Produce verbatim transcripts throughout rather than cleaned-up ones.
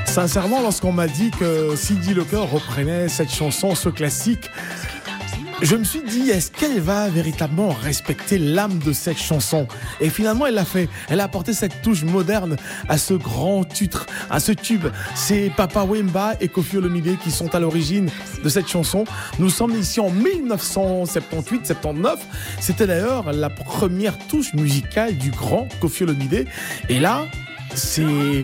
Sincèrement, lorsqu'on m'a dit que Cyndi Lauper reprenait cette chanson, ce classique, je me suis dit, est-ce qu'elle va véritablement respecter l'âme de cette chanson? Et finalement, elle l'a fait. Elle a apporté cette touche moderne à ce grand titre, à ce tube. C'est Papa Wemba et Koffi Olomide qui sont à l'origine de cette chanson. Nous sommes ici en dix-neuf cent soixante-dix-huit soixante-dix-neuf. C'était d'ailleurs la première touche musicale du grand Koffi Olomide. Et là, c'est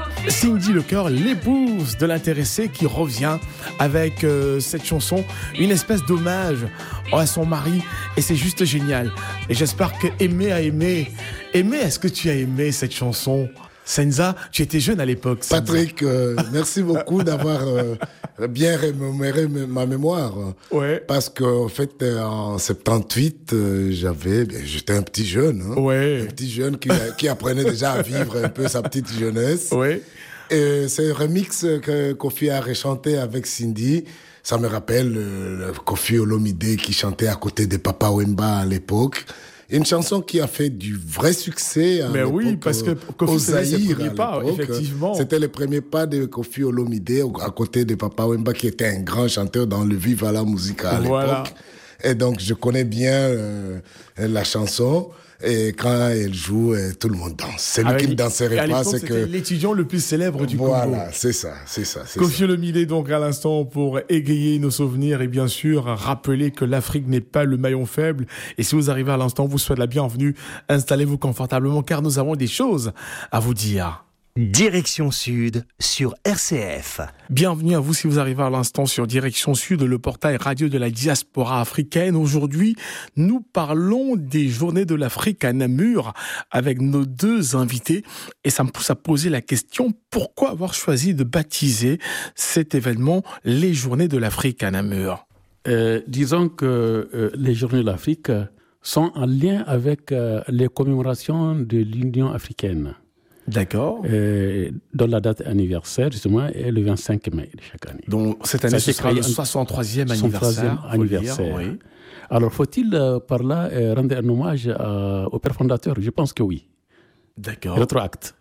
Cyndi Lauper, l'épouse de l'intéressé, qui revient avec euh, cette chanson, une espèce d'hommage à son mari, et c'est juste génial. Et j'espère que Aimé a aimé. Aimé, est-ce que tu as aimé cette chanson? Senza, tu étais jeune à l'époque. Senza. Patrick, euh, merci beaucoup d'avoir euh, bien remémoré ma mémoire. Ouais. Parce qu'en fait, en soixante-dix-huit, euh, j'avais, j'étais un petit jeune. Hein, ouais. Un petit jeune qui, qui apprenait déjà à vivre un peu sa petite jeunesse. Ouais. Et ce remix que Koffi a rechanté avec Cyndi, ça me rappelle euh, Koffi Olomide qui chantait à côté de Papa Wemba à l'époque. Une chanson qui a fait du vrai succès à Mais l'époque, oui, parce que Koffi au faisait ses Zaïre, premiers pas, effectivement. C'était le premier pas de Koffi Olomide à côté de Papa Wemba, qui était un grand chanteur dans le Viva la Musica à voilà. l'époque. Et donc, je connais bien euh, la chanson. Et quand elle joue, tout le monde danse. Celui Avec, qui ne danserait pas, c'est que... l'étudiant le plus célèbre du voilà, Congo. Voilà, c'est ça, c'est ça. C'est Koffi Olomide, donc, à l'instant, pour égayer nos souvenirs et bien sûr, rappeler que l'Afrique n'est pas le maillon faible. Et si vous arrivez à l'instant, vous souhaitez la bienvenue. Installez-vous confortablement, car nous avons des choses à vous dire. Direction Sud sur R C F. Bienvenue à vous si vous arrivez à l'instant sur Direction Sud, le portail radio de la diaspora africaine. Aujourd'hui, nous parlons des Journées de l'Afrique à Namur avec nos deux invités. Et ça me pousse à poser la question, pourquoi avoir choisi de baptiser cet événement les Journées de l'Afrique à Namur? euh, Disons que euh, les Journées de l'Afrique sont en lien avec euh, les commémorations de l'Union africaine. D'accord. Euh, dont la date anniversaire, justement, est le vingt-cinq mai de chaque année. Donc, cette année, ce sera le soixante-troisième anniversaire. anniversaire. Oui. Alors, faut-il, euh, par là, euh, rendre un hommage à, au père fondateur? Je pense que oui. D'accord. Rétroacte.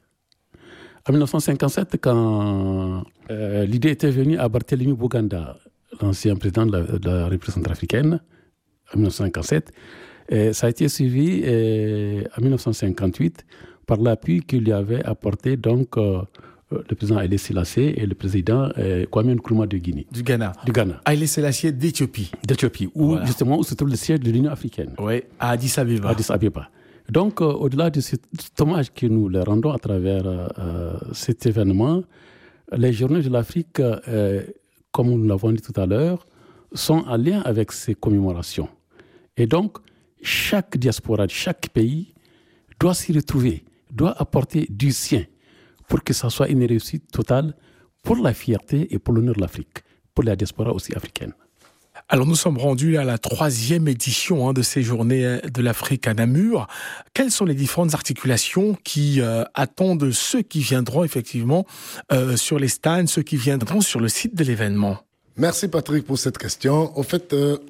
En dix-neuf cent cinquante-sept, quand euh, l'idée était venue à Barthélemy Boganda, l'ancien président de la, de la République centrafricaine, en dix-neuf cent cinquante-sept, et ça a été suivi euh, en dix-neuf cent cinquante-huit par l'appui qu'il lui avait apporté donc euh, le président Haïlé Sélassié et le président euh, Kwame Nkrumah de Guinée. Du Ghana. Du Ghana. Haïlé Sélassié d'Éthiopie. D'Éthiopie, où voilà. justement où se trouve le siège de l'Union africaine. Oui, à Addis Abeba. Addis Abeba. Donc, euh, au-delà de cet hommage que nous leur rendons à travers euh, cet événement, les Journées de l'Afrique, euh, comme nous l'avons dit tout à l'heure, sont en lien avec ces commémorations. Et donc, chaque diaspora de chaque pays doit s'y retrouver, doit apporter du sien pour que ça soit une réussite totale pour la fierté et pour l'honneur de l'Afrique, pour la diaspora aussi africaine. Alors nous sommes rendus à la troisième édition hein, de ces Journées de l'Afrique à Namur. Quelles sont les différentes articulations qui euh, attendent ceux qui viendront effectivement euh, sur les stands, ceux qui viendront sur le site de l'événement? Merci Patrick pour cette question. En fait, euh,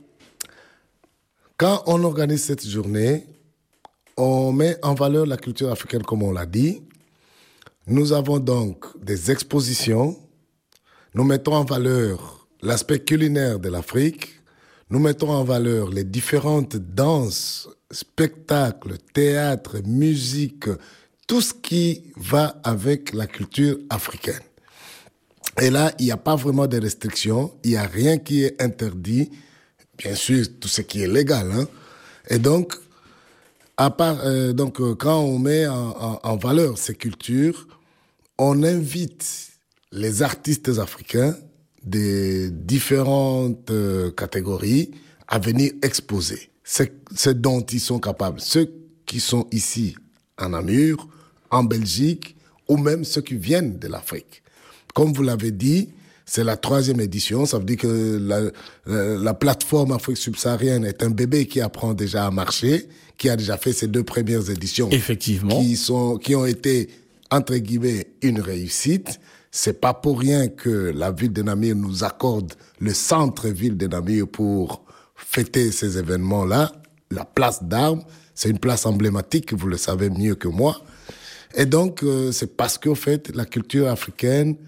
quand on organise cette journée, on met en valeur la culture africaine comme on l'a dit. Nous avons donc des expositions. Nous mettons en valeur l'aspect culinaire de l'Afrique. Nous mettons en valeur les différentes danses, spectacles, théâtre, musique, tout ce qui va avec la culture africaine. Et là, il n'y a pas vraiment de restrictions. Il n'y a rien qui est interdit. Bien sûr, tout ce qui est légal. Hein. Et donc, à part, euh, donc, quand on met en, en, en valeur ces cultures, on invite les artistes africains des différentes euh, catégories à venir exposer ce, ce dont ils sont capables. Ceux qui sont ici en Namur, en Belgique, ou même ceux qui viennent de l'Afrique. Comme vous l'avez dit, c'est la troisième édition. Ça veut dire que la, la, la plateforme Afrique subsaharienne est un bébé qui apprend déjà à marcher, qui a déjà fait ses deux premières éditions. Effectivement. Qui sont, qui ont été, entre guillemets, une réussite. C'est pas pour rien que la ville de Namur nous accorde le centre-ville de Namur pour fêter ces événements-là. La place d'Armes, c'est une place emblématique, vous le savez mieux que moi. Et donc, euh, c'est parce qu'au fait, la culture africaine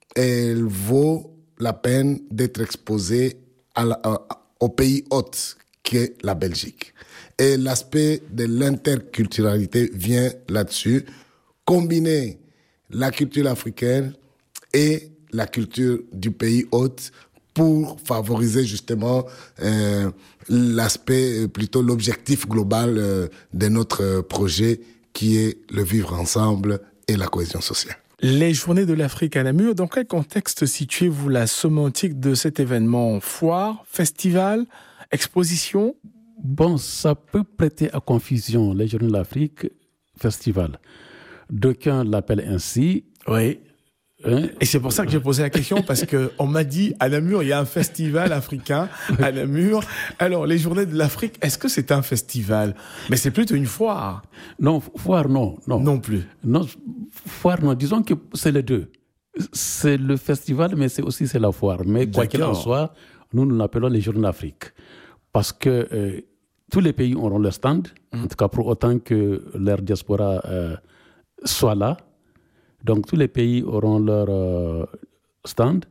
elle vaut la peine d'être exposée à la, à, au pays hôte qu'est la Belgique. Et l'aspect de l'interculturalité vient là-dessus, combiner la culture africaine et la culture du pays hôte pour favoriser justement euh, l'aspect, plutôt l'objectif global euh, de notre projet qui est le vivre ensemble et la cohésion sociale. Les Journées de l'Afrique à Namur, dans quel contexte situez-vous la sémantique de cet événement? Foire, festival, exposition? Bon, ça peut prêter à confusion, les Journées de l'Afrique, festival. D'aucuns l'appellent ainsi. Oui. Hein? Et c'est pour ça que j'ai posé la question, parce qu'on m'a dit, à Namur, il y a un festival africain, à Namur. Alors, les Journées de l'Afrique, est-ce que c'est un festival? Mais c'est plutôt une foire. Non, foire, non. Non, non plus. Non, foire, non. Disons que c'est les deux. C'est le festival, mais c'est aussi c'est la foire. Mais quoi qu'il en soit, nous, nous l'appelons les Journées d'Afrique. Parce que euh, tous les pays auront leur stand, mmh. en tout cas pour autant que leur diaspora euh, soit là. Donc, tous les pays auront leur euh, stand,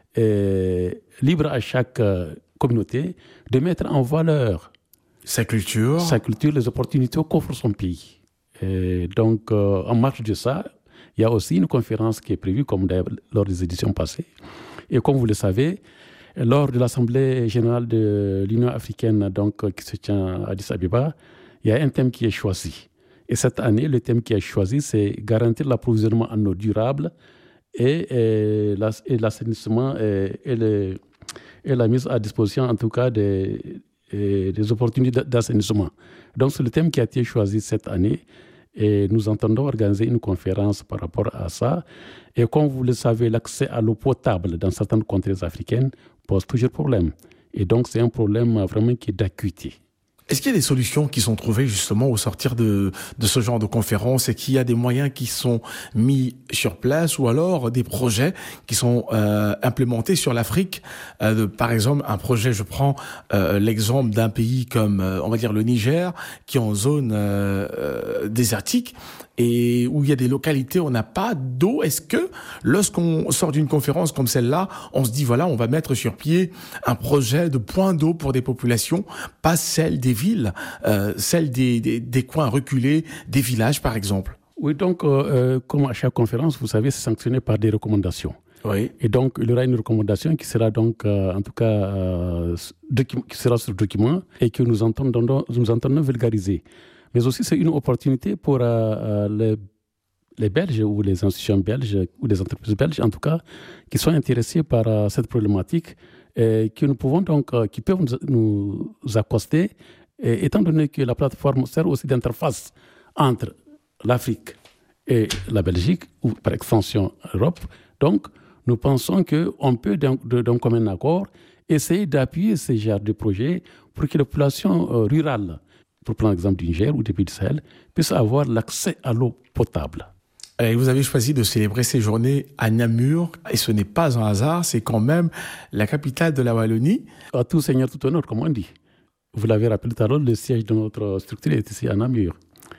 et libre à chaque euh, communauté de mettre en valeur sa culture, sa culture, les opportunités qu'offre son pays. Et donc, euh, en marge de ça, il y a aussi une conférence qui est prévue, comme lors des éditions passées. Et comme vous le savez, lors de l'Assemblée générale de l'Union africaine, donc, qui se tient à Addis Abeba, il y a un thème qui est choisi. Et cette année, le thème qui est choisi, c'est garantir l'approvisionnement en eau durable et, et, la, et l'assainissement et, et, le, et la mise à disposition, en tout cas, des, des opportunités d'assainissement. Donc, c'est le thème qui a été choisi cette année. Et nous entendons organiser une conférence par rapport à ça. Et comme vous le savez, l'accès à l'eau potable dans certaines contrées africaines pose toujours problème. Et donc, c'est un problème vraiment qui est d'acuité. Est-ce qu'il y a des solutions qui sont trouvées justement au sortir de, de ce genre de conférence et qu'il y a des moyens qui sont mis sur place ou alors des projets qui sont euh, implémentés sur l'Afrique euh, de, par exemple, un projet, je prends euh, l'exemple d'un pays comme, euh, on va dire, le Niger, qui est en zone euh, euh, désertique et où il y a des localités où on n'a pas d'eau. Est-ce que lorsqu'on sort d'une conférence comme celle-là, on se dit, voilà, on va mettre sur pied un projet de point d'eau pour des populations, pas celle des villes, euh, celle des, des, des coins reculés, des villages, par exemple? Oui, donc, euh, comme à chaque conférence, vous savez, c'est sanctionné par des recommandations. Oui. Et donc, il y aura une recommandation qui sera donc, euh, en tout cas, euh, docu- qui sera sur le document et que nous entendons, nous entendons vulgariser. Mais aussi, c'est une opportunité pour euh, euh, les, les Belges ou les institutions belges ou les entreprises belges, en tout cas, qui sont intéressés par euh, cette problématique et que nous pouvons donc, euh, qui peuvent nous, nous accoster, et, étant donné que la plateforme sert aussi d'interface entre l'Afrique et la Belgique, ou par extension l'Europe. Donc, nous pensons qu'on peut, d'un, d'un commun accord, essayer d'appuyer ces genres de projets pour que les populations euh, rurales, pour prendre l'exemple du Niger ou des pays du Sahel, puissent avoir l'accès à l'eau potable. Et vous avez choisi de célébrer ces journées à Namur, et ce n'est pas un hasard, c'est quand même la capitale de la Wallonie. À tout seigneur, tout honneur, comme on dit. Vous l'avez rappelé tout à l'heure, le siège de notre structure est ici à Namur.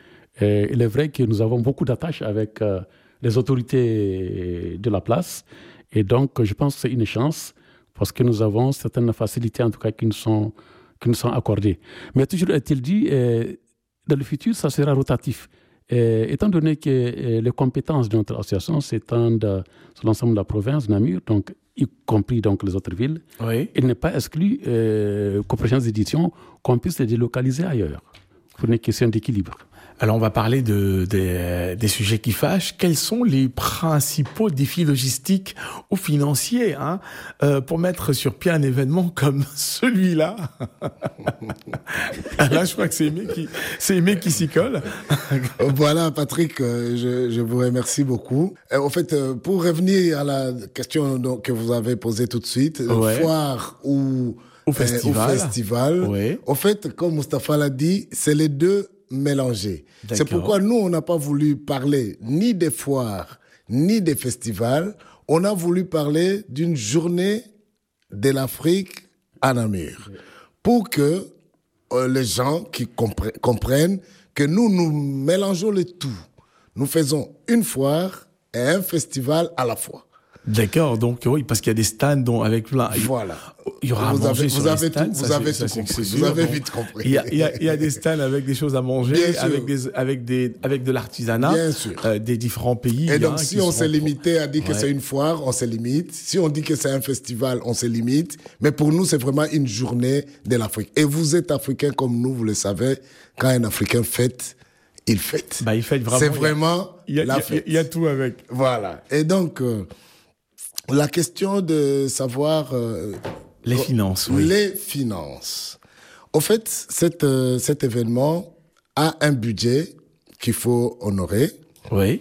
Et il est vrai que nous avons beaucoup d'attaches avec euh, les autorités de la place, et donc je pense que c'est une chance, parce que nous avons certaines facilités, en tout cas, qui nous sont, qui nous sont accordées. Mais toujours est-il dit, euh, dans le futur, ça sera rotatif. Et étant donné que euh, les compétences de notre association s'étendent sur l'ensemble de la province, Namur, donc, y compris donc, les autres villes, oui. Il n'est pas exclu euh, qu'aux prochaines éditions, qu'on puisse les délocaliser ailleurs, pour une question d'équilibre. Alors, on va parler de, de, des sujets qui fâchent. Quels sont les principaux défis logistiques ou financiers hein, euh, pour mettre sur pied un événement comme celui-là? Là, je crois que c'est Aimé qui, c'est Aimé qui s'y colle. Voilà, Patrick, euh, je, je vous remercie beaucoup. Euh, en fait, euh, pour revenir à la question donc, que vous avez posée tout de suite, ouais. foire ou, au festival, euh, au festival ouais. en fait, comme Mustapha l'a dit, c'est les deux mélangés. D'accord. C'est pourquoi nous, on n'a pas voulu parler ni des foires, ni des festivals. On a voulu parler d'une journée de l'Afrique à Namur. Pour que euh, les gens qui compre- comprennent que nous, nous mélangeons le tout. Nous faisons une foire et un festival à la fois. D'accord, donc oui, parce qu'il y a des stands dont, avec plein. Voilà. Il y aura vous à manger avez, sur vous les avez stands, tout, vous ça, avez c'est- tout ça, c'est- compris. c'est Vous sûr. avez Donc, vite compris. Il y, a, il, y a, il y a des stands avec des choses à manger, Bien sûr. avec, des, avec, des, avec de l'artisanat Bien sûr. euh, des différents pays. Et donc, hein, si qui on seront s'est pro- limité à dire que Ouais. c'est une foire, on se limite. Si on dit que c'est un festival, on se limite. Mais pour nous, c'est vraiment une journée de l'Afrique. Et vous êtes africain comme nous, vous le savez. Quand un Africain fête, il fête. Bah, il fête vraiment. C'est il y a- vraiment il y a, la il y a- fête. il y a tout avec. Voilà. Et donc, euh, la question de savoir... euh, Les finances, oui. Les finances. Au fait, cet, euh, cet événement a un budget qu'il faut honorer. Oui.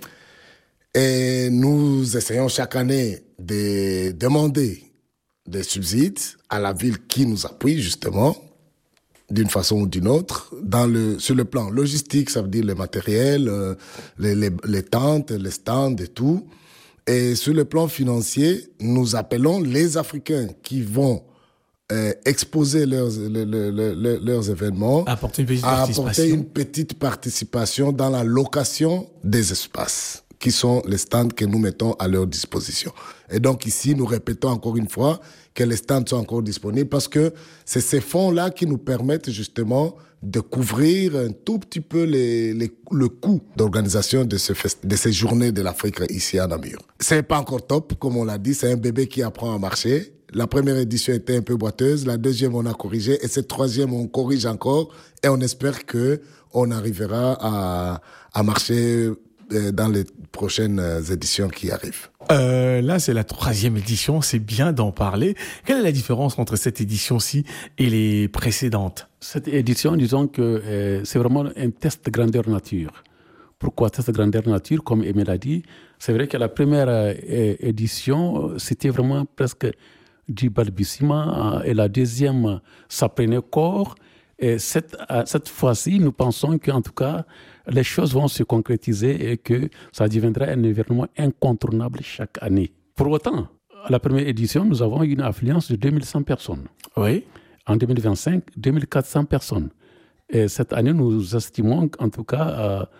Et nous essayons chaque année de demander des subsides à la ville qui nous appuie, justement, d'une façon ou d'une autre, dans le, sur le plan logistique, ça veut dire le matériel, euh, les, les, les tentes, les stands et tout. Et sur le plan financier, nous appelons les Africains qui vont euh, exposer leurs, le- le- le- le- leurs événements Apporter une petite à apporter participation. une petite participation dans la location des espaces, qui sont les stands que nous mettons à leur disposition. Et donc ici, nous répétons encore une fois que les stands sont encore disponibles parce que c'est ces fonds-là qui nous permettent justement de couvrir un tout petit peu les, les, le coût d'organisation de, ce fest, de ces journées de l'Afrique ici à Namur. C'est pas encore top, comme on l'a dit, c'est un bébé qui apprend à marcher. La première édition était un peu boiteuse, la deuxième on a corrigé et cette troisième on corrige encore et on espère que on arrivera à, à marcher dans les prochaines éditions qui arrivent. Euh, là, c'est la troisième édition, c'est bien d'en parler. Quelle est la différence entre cette édition-ci et les précédentes? Cette édition, disons que euh, c'est vraiment un test de grandeur nature. Pourquoi test de grandeur nature? Comme Emile a dit, c'est vrai que la première euh, édition, c'était vraiment presque du balbutiement, euh, et la deuxième, ça prenait corps. Et cette, euh, cette fois-ci, nous pensons qu'en tout cas, les choses vont se concrétiser et que ça deviendra un événement incontournable chaque année. Pour autant, à la première édition, nous avons une affluence de deux mille cent personnes. Oui. En deux mille vingt-cinq, deux mille quatre cents personnes. Et cette année, nous estimons qu'en tout cas, euh,